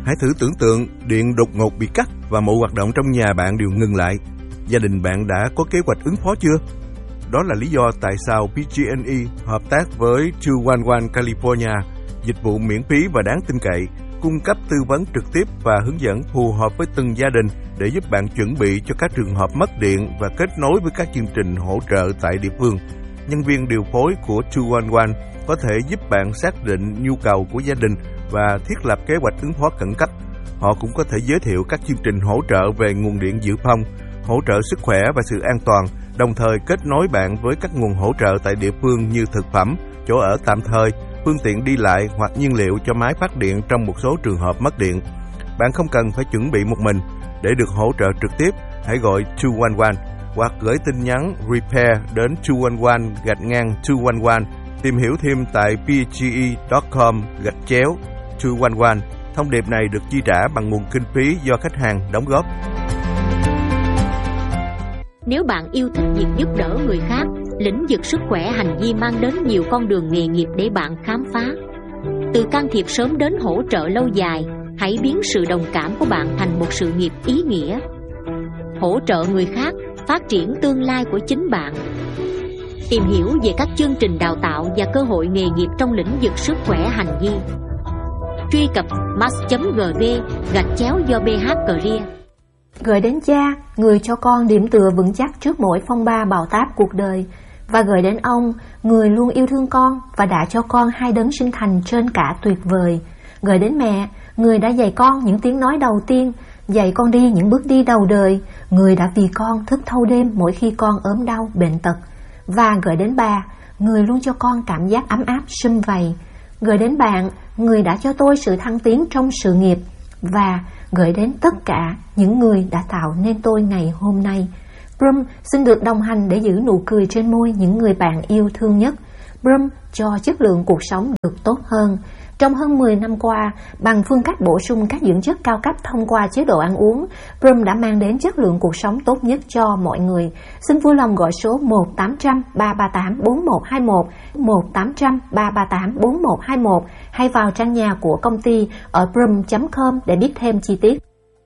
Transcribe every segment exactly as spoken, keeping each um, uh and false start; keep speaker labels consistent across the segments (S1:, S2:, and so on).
S1: Hãy thử tưởng tượng điện đột ngột bị cắt và mọi hoạt động trong nhà bạn đều ngừng lại. Gia đình bạn đã có kế hoạch ứng phó chưa? Đó là lý do tại sao pê giê and e hợp tác với hai một một California, dịch vụ miễn phí và đáng tin cậy, cung cấp tư vấn trực tiếp và hướng dẫn phù hợp với từng gia đình để giúp bạn chuẩn bị cho các trường hợp mất điện và kết nối với các chương trình hỗ trợ tại địa phương. Nhân viên điều phối của hai một một có thể giúp bạn xác định nhu cầu của gia đình và thiết lập kế hoạch ứng phó khẩn cấp. Họ cũng có thể giới thiệu các chương trình hỗ trợ về nguồn điện dự phòng, hỗ trợ sức khỏe và sự an toàn, đồng thời kết nối bạn với các nguồn hỗ trợ tại địa phương như thực phẩm, chỗ ở tạm thời, phương tiện đi lại hoặc nhiên liệu cho máy phát điện trong một số trường hợp mất điện. Bạn không cần phải chuẩn bị một mình. Để được hỗ trợ trực tiếp, hãy gọi hai một một hoặc gửi tin nhắn repair đến hai một một gạch ngang hai một một. Tìm hiểu thêm tại p g e chấm com gạch chéo hai một một. Thông điệp này được chi trả bằng nguồn kinh phí do khách hàng đóng góp.
S2: Nếu bạn yêu thích việc giúp đỡ người khác, lĩnh vực sức khỏe hành vi mang đến nhiều con đường nghề nghiệp để bạn khám phá. Từ can thiệp sớm đến hỗ trợ lâu dài, hãy biến sự đồng cảm của bạn thành một sự nghiệp ý nghĩa. Hỗ trợ người khác, phát triển tương lai của chính bạn. Tìm hiểu về các chương trình đào tạo và cơ hội nghề nghiệp trong lĩnh vực sức khỏe hành vi. Truy cập mass chấm gv gạch chéo do bê hát Career.
S3: Gửi đến cha, người cho con điểm tựa vững chắc trước mỗi phong ba bão táp cuộc đời. Và gửi đến ông, người luôn yêu thương con và đã cho con hai đấng sinh thành trên cả tuyệt vời. Gửi đến mẹ, người đã dạy con những tiếng nói đầu tiên, dạy con đi những bước đi đầu đời, người đã vì con thức thâu đêm mỗi khi con ốm đau, bệnh tật. Và gửi đến bà, người luôn cho con cảm giác ấm áp, sum vầy. Gửi đến bạn, người đã cho tôi sự thăng tiến trong sự nghiệp. Và gửi đến tất cả những người đã tạo nên tôi ngày hôm nay. Brum xin được đồng hành để giữ nụ cười trên môi những người bạn yêu thương nhất. Brum cho chất lượng cuộc sống được tốt hơn. Trong hơn mười năm qua, bằng phương cách bổ sung các dưỡng chất cao cấp thông qua chế độ ăn uống, Brum đã mang đến chất lượng cuộc sống tốt nhất cho mọi người. Xin vui lòng gọi số một tám trăm ba ba tám bốn một hai một, một tám trăm ba ba tám bốn một hai một hay vào trang nhà của công ty ở brum chấm com để biết thêm chi tiết.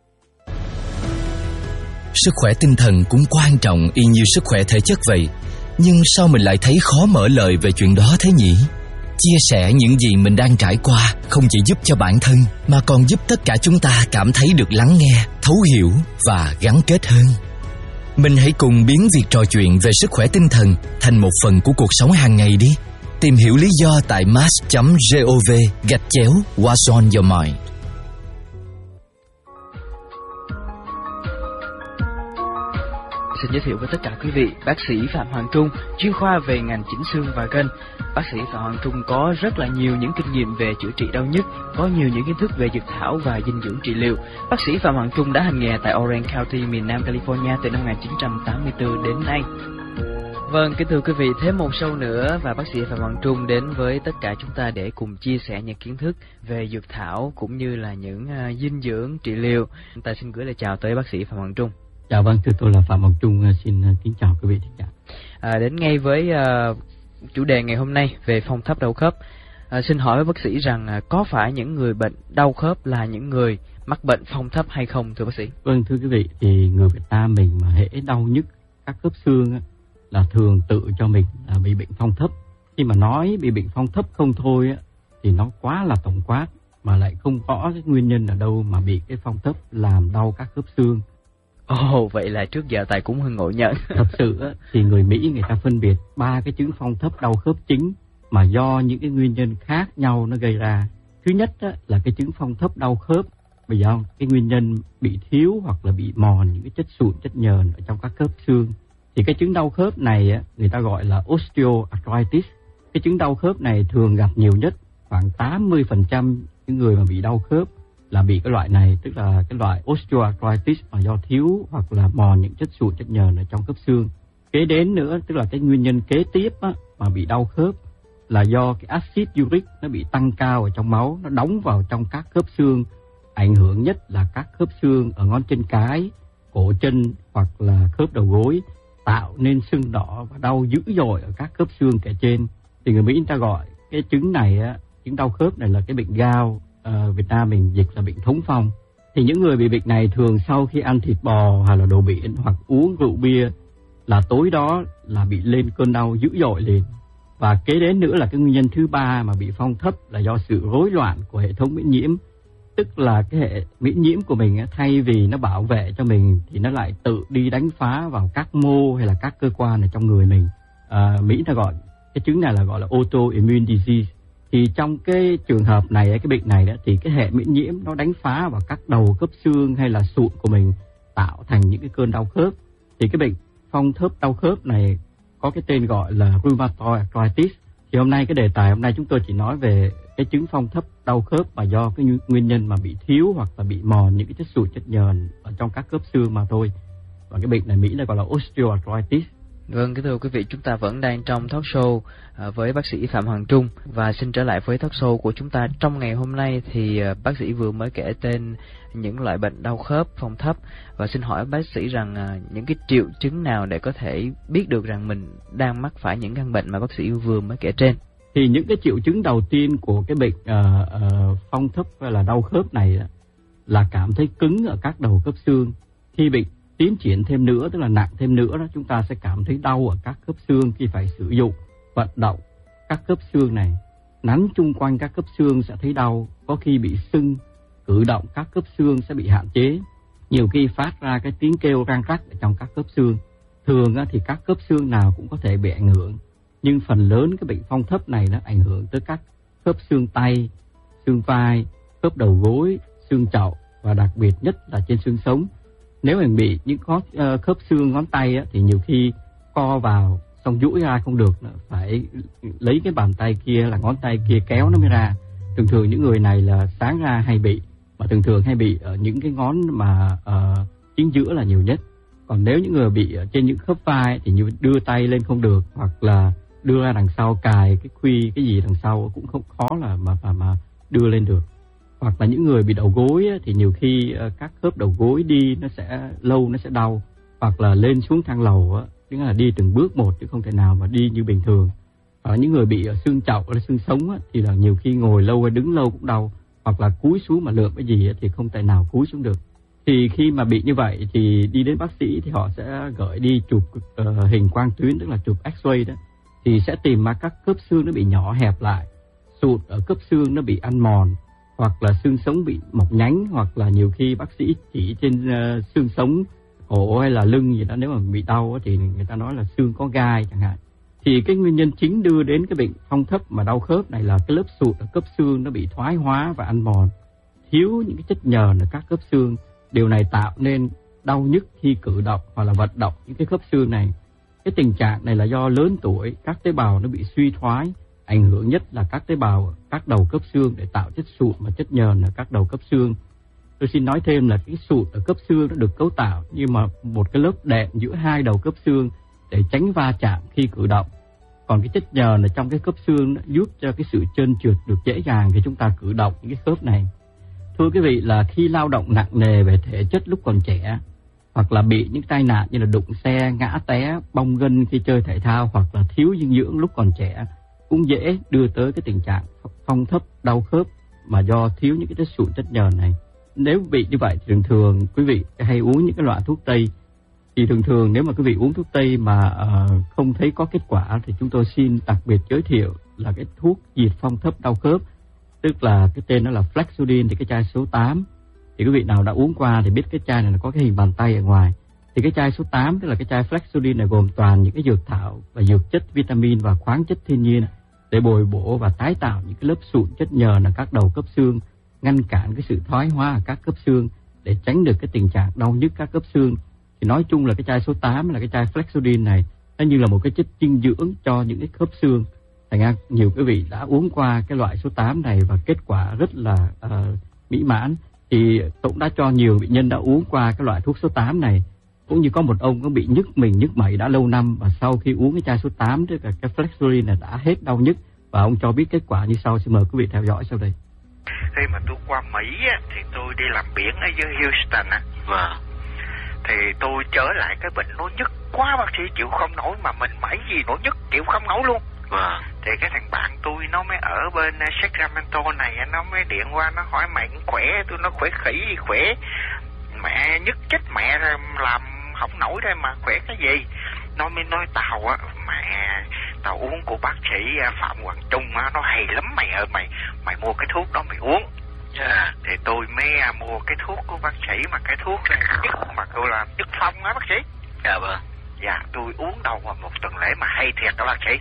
S4: Sức khỏe tinh thần cũng quan trọng y như sức khỏe thể chất vậy. Nhưng sao mình lại thấy khó mở lời về chuyện đó thế nhỉ? Chia sẻ những gì mình đang trải qua không chỉ giúp cho bản thân mà còn giúp tất cả chúng ta cảm thấy được lắng nghe, thấu hiểu và gắn kết hơn. Mình hãy cùng biến việc trò chuyện về sức khỏe tinh thần thành một phần của cuộc sống hàng ngày đi. Tìm hiểu lý do tại mass chấm gov gạch chéo What's on your mind.
S5: Xin giới thiệu với tất cả quý vị, bác sĩ Phạm Hoàng Trung, chuyên khoa về ngành chỉnh xương và gân. Bác sĩ Phạm Hoàng Trung có rất là nhiều những kinh nghiệm về chữa trị đau nhức, có nhiều những kiến thức về dược thảo và dinh dưỡng trị liệu. Bác sĩ Phạm Hoàng Trung đã hành nghề tại Orange County, miền Nam California từ năm một nghìn chín trăm tám mươi tư đến nay. Vâng, kính thưa quý vị, thêm một show nữa và bác sĩ Phạm Hoàng Trung đến với tất cả chúng ta để cùng chia sẻ những kiến thức về dược thảo cũng như là những uh, dinh dưỡng trị liệu. Chúng ta xin gửi lời chào tới bác sĩ Phạm Hoàng Trung.
S6: Dạ vâng, thưa tôi là Phạm Hoàng Trung, xin kính chào quý vị.
S5: À, đến ngay với uh, chủ đề ngày hôm nay về phong thấp đau khớp. À, xin hỏi với bác sĩ rằng uh, có phải những người bệnh đau khớp là những người mắc bệnh phong thấp hay không, thưa bác sĩ?
S6: Vâng, thưa quý vị, thì người Việt Nam mình mà hễ đau nhức các khớp xương á, là thường tự cho mình là bị bệnh phong thấp. Khi mà nói bị bệnh phong thấp không thôi á, thì nó quá là tổng quát mà lại không rõ cái nguyên nhân ở đâu mà bị cái phong thấp làm đau các khớp xương.
S5: Ồ, oh, vậy là trước giờ Tài cũng hơi ngộ nhận.
S6: Thật sự á, thì người Mỹ người ta phân biệt ba cái chứng phong thấp đau khớp chính mà do những cái nguyên nhân khác nhau nó gây ra. Thứ nhất á, là cái chứng phong thấp đau khớp bởi do cái nguyên nhân bị thiếu hoặc là bị mòn những cái chất sụn, chất nhờn ở trong các khớp xương. Thì cái chứng đau khớp này á, người ta gọi là osteoarthritis. Cái chứng đau khớp này thường gặp nhiều nhất, khoảng tám mươi phần trăm những người mà bị đau khớp là bị cái loại này, tức là cái loại osteoarthritis mà do thiếu hoặc là mòn những chất sụn, chất nhờn ở trong khớp xương. Kế đến nữa, tức là cái nguyên nhân kế tiếp á, mà bị đau khớp là do cái axit uric nó bị tăng cao ở trong máu, nó đóng vào trong các khớp xương. Ảnh hưởng nhất là các khớp xương ở ngón chân cái, cổ chân hoặc là khớp đầu gối, tạo nên sưng đỏ và đau dữ dội ở các khớp xương kể trên. Thì người Mỹ người ta gọi cái chứng này á, chứng đau khớp này là cái bệnh gout. uh, Việt Nam mình dịch là bệnh thống phong. Thì những người bị bệnh này thường sau khi ăn thịt bò hay là đồ biển hoặc uống rượu bia là tối đó là bị lên cơn đau dữ dội lên. Và kế đến nữa là cái nguyên nhân thứ ba mà bị phong thấp là do sự rối loạn của hệ thống miễn nhiễm. Tức là cái hệ miễn nhiễm của mình thay vì nó bảo vệ cho mình thì nó lại tự đi đánh phá vào các mô hay là các cơ quan ở trong người mình. À, Mỹ ta gọi cái chứng này là gọi là autoimmune disease. Thì trong cái trường hợp này, cái bệnh này đó, thì cái hệ miễn nhiễm nó đánh phá vào các đầu khớp xương hay là sụn của mình, tạo thành những cái cơn đau khớp. Thì cái bệnh phong thấp đau khớp này có cái tên gọi là rheumatoid arthritis. Thì hôm nay cái đề tài hôm nay chúng tôi chỉ nói về cái chứng phong thấp đau khớp mà do cái nguyên nhân mà bị thiếu hoặc là bị mòn những cái chất sụn chất nhờn ở trong các khớp xương mà thôi. Và cái bệnh này Mỹ là gọi là osteoarthritis.
S5: Vâng, kính thưa quý vị, chúng ta vẫn đang trong talk show với bác sĩ Phạm Hoàng Trung. Và xin trở lại với talk show của chúng ta trong ngày hôm nay thì bác sĩ vừa mới kể tên những loại bệnh đau khớp phong thấp. Và xin hỏi bác sĩ rằng những cái triệu chứng nào để có thể biết được rằng mình đang mắc phải những căn bệnh mà bác sĩ vừa mới kể trên?
S6: Thì những cái triệu chứng đầu tiên của cái bệnh uh, uh, phong thấp hay là đau khớp này là cảm thấy cứng ở các đầu khớp xương. Khi bệnh tiến triển thêm nữa, tức là nặng thêm nữa đó, chúng ta sẽ cảm thấy đau ở các khớp xương khi phải sử dụng vận động các khớp xương này. Nắn chung quanh các khớp xương sẽ thấy đau, có khi bị sưng, cử động các khớp xương sẽ bị hạn chế, nhiều khi phát ra cái tiếng kêu răng rắc ở trong các khớp xương. Thường thì các khớp xương nào cũng có thể bị ảnh hưởng, nhưng phần lớn cái bệnh phong thấp này nó ảnh hưởng tới các khớp xương tay, xương vai, khớp đầu gối, xương chậu và đặc biệt nhất là trên xương sống. Nếu mình bị những khớp xương ngón tay á, thì nhiều khi co vào xong duỗi ra không được nữa, phải lấy cái bàn tay kia là ngón tay kia kéo nó mới ra. Thường thường những người này là sáng ra hay bị, mà thường thường hay bị ở những cái ngón mà uh, chính giữa là nhiều nhất. Còn nếu những người bị ở trên những khớp vai thì như đưa tay lên không được, hoặc là đưa ra đằng sau cài cái khuy cái gì đằng sau cũng không khó là mà mà, mà đưa lên được. Hoặc là những người bị đầu gối thì nhiều khi các khớp đầu gối đi nó sẽ lâu, nó sẽ đau. Hoặc là lên xuống thang lầu, tức là đi từng bước một chứ không thể nào mà đi như bình thường. Hoặc là những người bị ở xương chậu hay xương sống thì là nhiều khi ngồi lâu hay đứng lâu cũng đau. Hoặc là cúi xuống mà lượm cái gì thì không thể nào cúi xuống được. Thì khi mà bị như vậy thì đi đến bác sĩ thì họ sẽ gửi đi chụp uh, hình quang tuyến, tức là chụp X-ray đó. Thì sẽ tìm ra các khớp xương nó bị nhỏ hẹp lại, sụt ở khớp xương nó bị ăn mòn, hoặc là xương sống bị mọc nhánh, hoặc là nhiều khi bác sĩ chỉ trên uh, xương sống cổ hay là lưng gì đó, nếu mà bị đau thì người ta nói là xương có gai chẳng hạn. Thì cái nguyên nhân chính đưa đến cái bệnh phong thấp mà đau khớp này là cái lớp sụt ở khớp xương nó bị thoái hóa và ăn mòn, thiếu những cái chất nhờn ở các khớp xương. Điều này tạo nên đau nhức khi cử động hoặc là vận động những cái khớp xương này. Cái tình trạng này là do lớn tuổi, các tế bào nó bị suy thoái, ảnh hưởng nhất là các tế bào các đầu khớp xương để tạo chất sụn và chất nhờn ở các đầu khớp xương. Tôi xin nói thêm là cái sụn ở khớp xương nó được cấu tạo như mà một cái lớp đệm giữa hai đầu khớp xương để tránh va chạm khi cử động. Còn cái chất nhờn ở trong cái khớp xương nó giúp cho cái sự trơn trượt được dễ dàng khi chúng ta cử động những cái khớp này. Thưa quý vị, là khi lao động nặng nề về thể chất lúc còn trẻ, hoặc là bị những tai nạn như là đụng xe, ngã té, bong gân khi chơi thể thao, hoặc là thiếu dinh dưỡng lúc còn trẻ, cũng dễ đưa tới cái tình trạng phong thấp đau khớp mà do thiếu những cái chất sụn chất nhờn này. Nếu bị như vậy thì thường thường quý vị hay uống những cái loại thuốc tây. Thì thường thường nếu mà quý vị uống thuốc tây mà uh, không thấy có kết quả thì chúng tôi xin đặc biệt giới thiệu là cái thuốc diệt phong thấp đau khớp, tức là cái tên nó là Flexudin, thì cái chai số tám. Thì quý vị nào đã uống qua thì biết cái chai này nó có cái hình bàn tay ở ngoài. Thì cái chai số tám, tức là cái chai Flexudin này, gồm toàn những cái dược thảo và dược chất, vitamin và khoáng chất thiên nhiên để bồi bổ và tái tạo những cái lớp sụn chất nhờn ở các đầu khớp xương, ngăn cản cái sự thoái hóa ở các khớp xương để tránh được cái tình trạng đau nhức các khớp xương. Thì nói chung là cái chai số tám là cái chai Flexudin này nó như là một cái chất dinh dưỡng cho những cái khớp xương. Thành ra nhiều quý vị đã uống qua cái loại số tám này và kết quả rất là uh, mỹ mãn. Thì tôi cũng đã cho nhiều bệnh nhân đã uống qua cái loại thuốc số tám này. Cũng như có một ông có bị nhức mình, nhức mẩy đã lâu năm, và sau khi uống cái chai số tám, tức là cái Flexudin này đã hết đau nhức, và ông cho biết kết quả như sau. Xin mời quý vị theo dõi sau đây.
S7: Khi mà tôi qua Mỹ á, thì tôi đi làm biển ở dưới Houston á, và thì tôi trở lại cái bệnh nó nhức quá, bác sĩ chịu không nổi, mà mình mẩy gì nó nhức chịu không nổi luôn. Vâng. Thì cái thằng bạn tôi nó mới ở bên Sacramento này, nó mới điện qua nó hỏi mày cũng khỏe, tôi nói khỏe khỉ khỏe. Mẹ nhức chết mẹ làm không nổi đây mà khỏe cái gì. Nó mới nói tao á, mẹ tao uống của bác sĩ Phạm Hoàng Trung á, nó hay lắm mày ơi, mày mày mua cái thuốc đó mày uống. Dạ. Thì tôi mới mua cái thuốc của bác sĩ, mà cái thuốc nhất mà kêu là nhất phong á bác sĩ. Dạ vâng. Dạ tôi uống đầu mà một tuần lễ mà hay thiệt đó bác sĩ.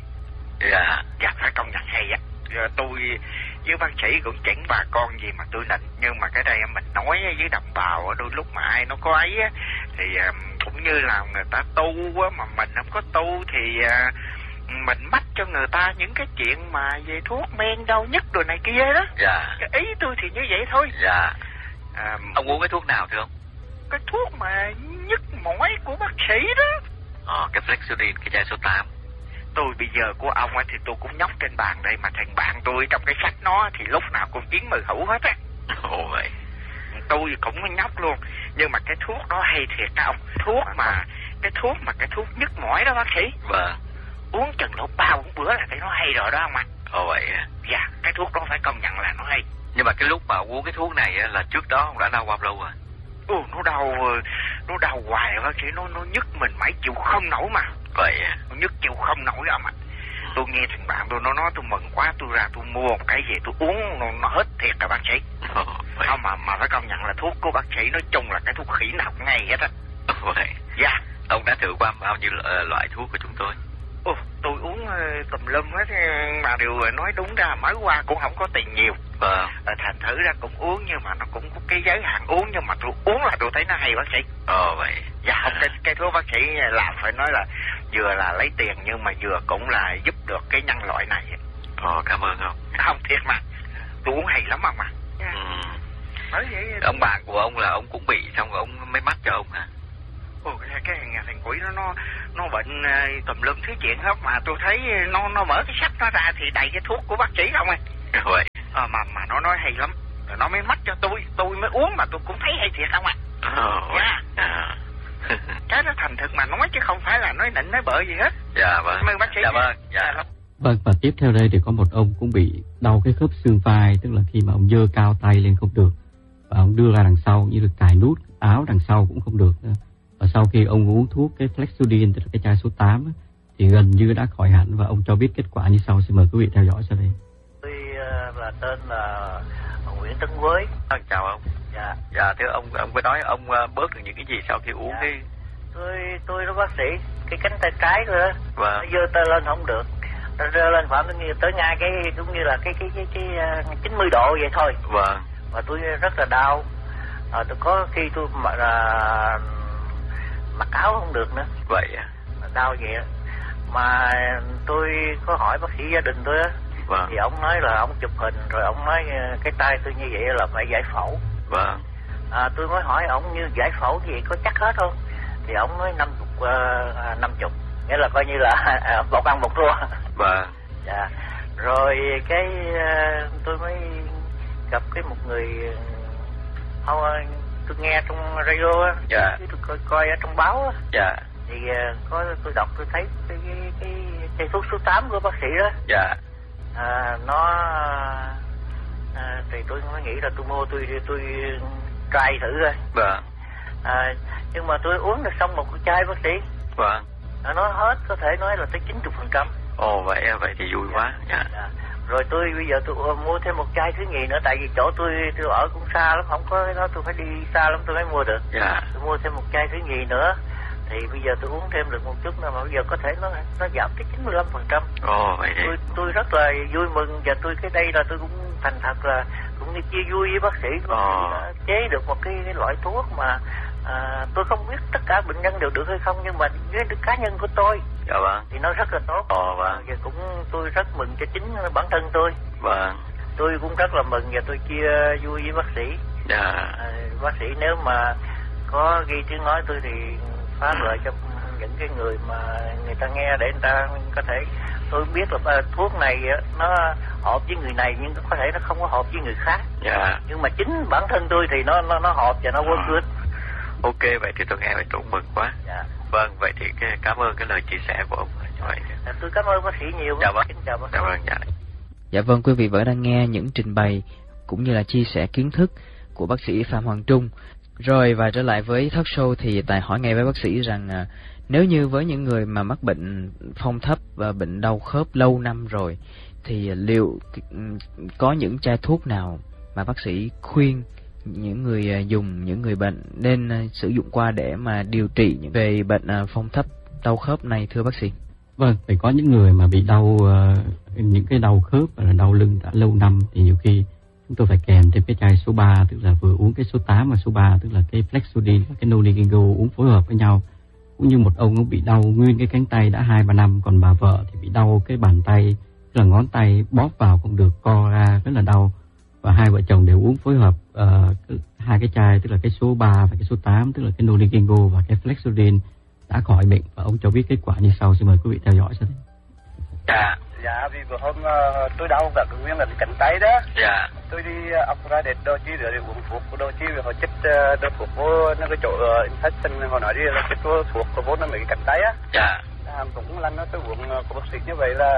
S7: Dạ. Dạ phải công nhận hay á. Giờ tôi với bác sĩ cũng chẳng bà con gì mà tôi nịnh, nhưng mà cái đây mình nói với đồng bào đôi lúc mà ai nó có ấy á, thì cũng như là người ta tu á, mà mình không có tu thì mình mách cho người ta những cái chuyện mà về thuốc men đau nhức rồi này kia đó. Dạ. Cái ý tôi thì như vậy thôi. Dạ. À, ông uống cái thuốc nào thưa ông? Cái thuốc mà nhức mỏi của bác sĩ đó. Ờ, cái Flexudin, cái chai số tám. Tôi bây giờ của ông ấy thì tôi cũng nhóc trên bàn đây, mà thằng bạn tôi trong cái sách nó thì lúc nào cũng chiến mười hữu hết á. Ồ vậy. Tôi cũng nhóc luôn. Nhưng mà cái thuốc đó hay thiệt các ông. Thuốc mà, cái thuốc mà cái thuốc nhức mỏi đó bác sĩ. Vâng. Uống chừng lúc ba bốn bữa là thấy nó hay rồi đó ông ạ. Ồ vậy. Dạ, cái thuốc đó phải công nhận là nó hay. Nhưng mà cái lúc mà uống cái thuốc này là trước đó ông đã đau bao lâu rồi? Ừ, nó đau, nó đau hoài bác sĩ, nó nó nhức mình mãi chịu không nổi mà. Vậy à? Nó nhức chịu không nổi ông ạ. Tôi nghe thằng bạn tôi nó nói tôi mừng quá, tôi ra tôi mua một cái gì tôi uống nó, nó hết thiệt cả bác sĩ. Ồ, không mà mà phải công nhận là thuốc của bác sĩ nói chung là cái thuốc khỉ nào cũng ngay hết á. Vậy. Dạ. Ông đã thử qua bao nhiêu loại thuốc của chúng tôi? Ồ, tôi uống uh, tùm lum hết, mà điều nói đúng ra mới qua cũng không có tiền nhiều. Vâng. À, thành thử ra cũng uống, nhưng mà nó cũng có cái giới hạn uống, nhưng mà tôi uống là tôi thấy nó hay bác sĩ. Ồ vậy. Dạ không, cái, cái thuốc bác sĩ làm phải nói là vừa là lấy tiền nhưng mà vừa cũng là giúp được cái nhân loại này. Ồ, cảm ơn ông. Không, thiệt mà, tôi uống hay lắm ông mà. Yeah. Ừ. Nói vậy. Ông bạn của ông là ông cũng bị xong rồi ông mới mắc cho ông hả? Ồ, cái, cái thằng quỷ nó nó nó bệnh uh, tùm lum thứ chuyện hết, mà tôi thấy nó nó mở cái sách nó ra thì đầy cái thuốc của bác sĩ không à. Vậy. À, mà mà nó nói hay lắm, rồi nó mới mách cho tôi, tôi mới uống mà tôi cũng thấy hay thiệt không ạ. Ồ. Dạ. À. Cái đó thành thực mà nói chứ không phải là nói nịnh nói bợ gì hết. Dạ vâng. Cảm ơn bác sĩ. Dạ vâng. Dạ. Dạ.
S6: Vâng, và tiếp theo đây thì có một ông cũng bị đau cái khớp xương vai, tức là khi mà ông giơ cao tay lên không được, và ông đưa ra đằng sau như được cài nút áo đằng sau cũng không được nữa. Và sau khi ông uống thuốc cái Flexudin, tức là cái chai số tám thì gần như đã khỏi hẳn, và ông cho biết kết quả như sau. Xin mời quý vị theo dõi sau đây.
S8: Tôi là tên là Nguyễn Tấn Quới.
S7: Chào ông.
S8: Dạ.
S7: Dạ thưa ông, ông có nói ông bớt được những cái gì sau khi uống? Dạ. cái
S8: Tôi tôi đó bác sĩ, cái cánh tay trái thôi đó. Vâng. Nó giơ tay lên không được. Nó giơ lên khoảng như tới ngay cái cũng như là cái cái cái cái, cái chín mươi độ vậy thôi.
S7: Vâng.
S8: Và tôi rất là đau. À, tôi có khi tôi mà là mặc áo không được nữa.
S7: Vậy à?
S8: Đau vậy á. Mà tôi có hỏi bác sĩ gia đình tôi á.
S7: Vâng.
S8: Thì ông nói là ông chụp hình rồi ông nói cái tay tôi như vậy là phải giải phẫu.
S7: Vâng.
S8: À, tôi mới hỏi ông như giải phẫu gì có chắc hết không? Thì ông nói năm chục, uh, năm chục, nghĩa là coi như là một ăn một thua.
S7: Vâng.
S8: Dạ. Rồi cái uh, tôi mới gặp cái một người, không, uh, tôi nghe trong radio á.
S7: Dạ.
S8: Tôi coi, coi ở trong báo á.
S7: Dạ.
S8: Thì uh, có tôi đọc tôi thấy cái cái cái, cái thuốc số tám của bác sĩ đó.
S7: Dạ.
S8: À, nó à, thì tôi mới nghĩ là tôi mua tôi tôi try thử thôi.
S7: Vâng.
S8: À, nhưng mà tôi uống được xong một cái chai bác sĩ.
S7: Vâng.
S8: Nó hết, có thể nói là tới chín mươi phần trăm.
S7: Ồ vậy vậy thì vui quá. Dạ.
S8: Dạ. Rồi tôi bây giờ tôi mua thêm một chai thứ nhì nữa, tại vì chỗ tôi tôi ở cũng xa lắm, không có nó, tôi phải đi xa lắm tôi mới mua được.
S7: Dạ.
S8: Tôi mua thêm một chai thứ nhì nữa. Thì bây giờ tôi uống thêm được một chút nữa, mà bây giờ có thể nó nó giảm tới chín mươi lăm phần trăm.
S7: Ồ vậy đi.
S8: Tôi tôi rất là vui mừng, và tôi cái đây là tôi cũng thành thật là cũng như chia vui với bác sĩ.
S7: Ồ.
S8: Chế được một cái, cái loại thuốc mà à, tôi không biết tất cả bệnh nhân đều được hay không, nhưng mà với cá nhân của tôi.
S7: Dạ vâng.
S8: Thì nó rất là tốt.
S7: Ồ vâng.
S8: Và cũng tôi rất mừng cho chính bản thân tôi.
S7: Vâng.
S8: Tôi cũng rất là mừng và tôi chia vui với bác sĩ.
S7: Dạ.
S8: À, bác sĩ nếu mà có ghi tiếng nói tôi thì phát lợi cho những cái người mà người ta nghe để người ta có thể, tôi biết là thuốc này nó hợp với người này nhưng có thể nó không có hợp với người khác.
S7: Dạ.
S8: Nhưng mà chính bản thân tôi thì nó nó nó hợp và nó work good.
S7: Ok, vậy thì tôi nghe vậy tôi cũng mừng quá.
S8: Dạ.
S7: Vâng, vậy thì cái, cảm ơn cái lời chia sẻ của ông.
S8: Rồi. Tôi cảm ơn bác sĩ nhiều.
S7: Dạ vâng.
S8: Kính chào bác sĩ.
S7: Dạ vâng, dạ.
S5: Dạ vâng, quý vị vẫn đang nghe những trình bày cũng như là chia sẻ kiến thức của bác sĩ Phạm Hoàng Trung. Rồi, và trở lại với talk show thì Tài hỏi ngay với bác sĩ rằng à, nếu như với những người mà mắc bệnh phong thấp và bệnh đau khớp lâu năm rồi thì liệu có những chai thuốc nào mà bác sĩ khuyên những người dùng, những người bệnh nên sử dụng qua để mà điều trị về bệnh phong thấp đau khớp này thưa bác sĩ?
S6: Vâng, phải có những người mà bị đau uh, những cái đau khớp và đau lưng đã lâu năm thì nhiều khi chúng tôi phải kèm thêm cái chai số ba, tức là vừa uống cái số tám và số ba, tức là cái Flexudin và cái Noligingo uống phối hợp với nhau. Cũng như một ông bị đau nguyên cái cánh tay đã hai ba năm, còn bà vợ thì bị đau cái bàn tay, tức là ngón tay bóp vào không được, co ra rất là đau. Và hai vợ chồng đều uống phối hợp uh, hai cái chai, tức là cái số ba và cái số tám, tức là cái Noligingo và cái Flexudin đã khỏi bệnh, và ông cho biết kết quả như sau. Xin mời quý vị theo dõi sau đây.
S7: Dạ.
S8: Dạ, vì vừa hôm uh, tôi đau cả nguyên là cánh tay đó.
S7: Dạ.
S8: Tôi đi uh, Oxford đôi chi để uống thuốc của đôi chi vì họ chích uh, đôi thuốc vô nó cái chỗ uh, infection, họ nói đi là chích vô thuốc của vô nó mấy cái cánh tay á.
S7: Dạ.
S8: À, cũng lần đó tôi uống uh, của bác sĩ như vậy là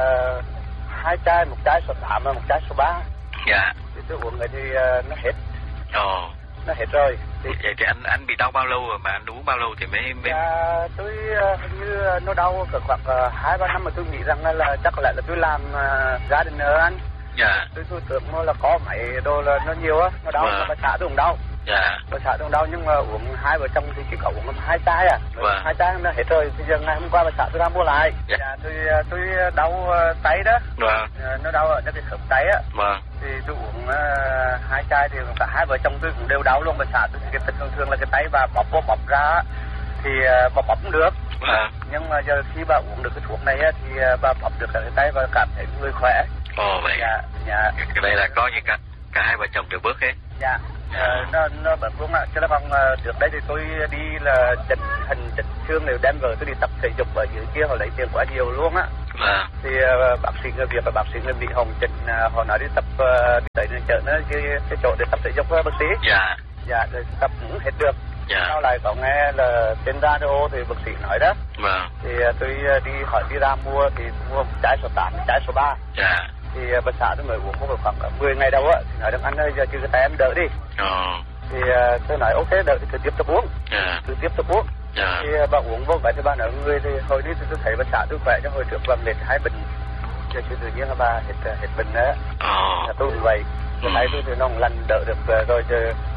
S8: hai chai, một chai số tám và một chai số ba.
S7: Dạ.
S8: Thì tôi uống vậy thì uh, nó hết.
S7: Ồ.
S8: Nó hết rồi. Thì...
S7: Vậy thì anh anh bị đau bao lâu rồi mà anh uống bao lâu thì mới mới?
S8: Dạ, tôi uh, hình như uh, nó đau cỡ khoảng uh, hai ba năm mà tôi nghĩ rằng là chắc có lẽ là tôi làm uh, gia đình ở anh.
S7: Dạ.
S8: Tôi tôi tưởng là có mấy đồ là nó nhiều á, nó đau
S7: Vâng.
S8: mà xã tôi cũng đau.
S7: Dạ.
S8: Bà xã tôi cũng đau nhưng mà uống hai vợ chồng thì chỉ có uống hai chai à.
S7: Vâng.
S8: Hai chai nó hết rồi. Bây giờ ngày hôm qua bà xã tôi ra mua lại.
S7: Dạ.
S8: Dạ, tôi tôi đau uh, tay đó.
S7: Vâng.
S8: Uh, nó đau ở cái khớp tay á.
S7: Vâng.
S8: Thì tôi uống uh, hai chai thì cả hai vợ chồng tôi cũng đều đau luôn. Bà xã tôi cái thường thường là cái tay và bóp bóp bóp ra thì uh, bóp bóp cũng được.
S7: Vâng.
S8: Nhưng mà giờ khi bà uống được cái thuốc này á thì uh, bà bóp được cái tay và cảm thấy người khỏe.
S7: Ồ vậy.
S8: Dạ, dạ.
S7: Cái đây là có như cả cả hai vợ chồng đều bớt hết.
S8: Dạ. À, nó nó bớt luôn ạ. Chứ là bằng uh, trước đây thì tôi đi là chỉnh hình chỉnh xương đều đem về tôi đi tập thể dục ở dưới kia họ lấy tiền quá nhiều luôn á.
S7: Vâng.
S8: Thì uh, bác sĩ người Việt và bác sĩ người Mỹ Hồng chỉnh uh, họ nói đi tập uh, đi tới chợ nó cái cái chỗ để tập thể dục đó bác sĩ.
S7: Dạ.
S8: Dạ, rồi tập cũng hết được.
S7: Dạ.
S8: Sau lại có nghe là trên radio thì bác sĩ nói đó.
S7: Vâng.
S8: Thì uh, tôi uh, đi hỏi đi ra mua thì mua một trái số tám, một trái số ba.
S7: Dạ.
S8: Thì uh, bà xã tôi mới uống một khoảng mười ngày đâu á thì nói rằng anh ơi giờ chưa cái tay em đỡ đi.
S7: Ồ.
S8: Thì uh, tôi nói ok đợi thì tiếp tục uống.
S7: Dạ.
S8: Tôi tiếp tục uống.
S7: Dạ.
S8: Thì uh, bà uống vô vậy thì bà nói người thì hồi đi thì tôi thấy bà xã tôi khỏe, cho hồi trước bà mệt hai bệnh. Giờ tự nhiên là bà hết hết bệnh đó.
S7: Ồ.
S8: Tôi cũng vậy. Cái tay tôi thì nó cũng lành đỡ được uh, rồi chứ.